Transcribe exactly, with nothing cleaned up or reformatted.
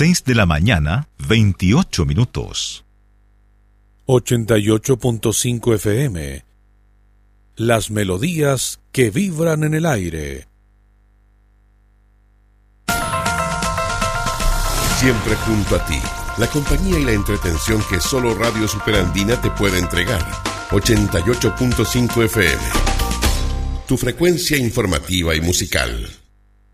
seis de la mañana, veintiocho minutos. ochenta y ocho punto cinco F M. Las melodías que vibran en el aire. Siempre junto a ti, la compañía y la entretención que solo Radio Superandina te puede entregar. ochenta y ocho punto cinco F M. Tu frecuencia informativa y musical.